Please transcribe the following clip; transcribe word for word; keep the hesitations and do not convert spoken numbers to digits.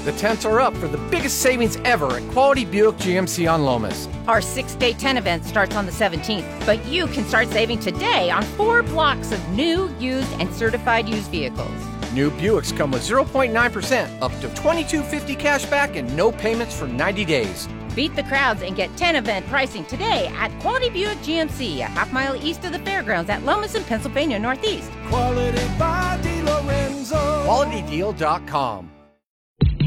The tents are up for the biggest savings ever at Quality Buick G M C on Lomas. Our six-day tent event starts on the seventeenth, but you can start saving today on four blocks of new, used, and certified used vehicles. New Buicks come with zero point nine percent, up to twenty-two fifty cash back, and no payments for ninety days. Beat the crowds and get tent event pricing today at Quality Buick G M C, a half mile east of the fairgrounds at Lomas in Pennsylvania Northeast. Quality by DeLorenzo. Quality Deal dot com.